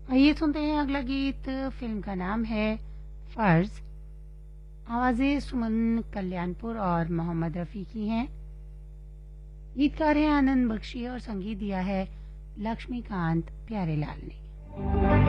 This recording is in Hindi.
आइए सुनते हैं अगला गीत। फिल्म का नाम है फर्ज। आवाजें सुमन कल्याणपुर और मोहम्मद रफ़ी की हैं। गीतकार हैं आनंद बख्शी और संगीत दिया है लक्ष्मीकांत प्यारेलाल ने।